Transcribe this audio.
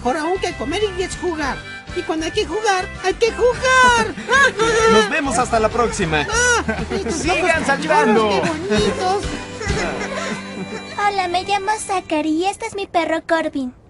mejor aún que comer y es jugar. Y cuando hay que jugar, ¡hay que jugar! Nos vemos hasta la próxima. ¡Sigan saltando! ¡Qué bonitos! Hola, me llamo Zachary y este es mi perro Corbin.